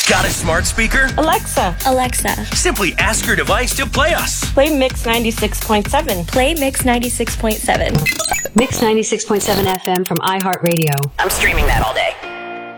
Got a smart speaker? Alexa. Simply ask your device to play us. Play Mix 96.7. Play Mix 96.7. Mix 96.7 FM from iHeartRadio. I'm streaming that all day.